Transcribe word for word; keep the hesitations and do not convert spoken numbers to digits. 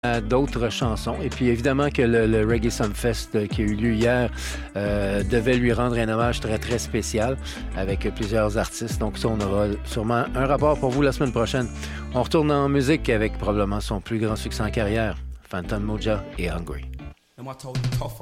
d'autres chansons. Et puis évidemment que le, le Reggae Sumfest euh, qui a eu lieu hier euh, devait lui rendre un hommage très très spécial avec euh, plusieurs artistes. Donc ça, on aura sûrement un rapport pour vous la semaine prochaine. On retourne en musique avec probablement son plus grand succès en carrière, Phantom Moja et Hungry.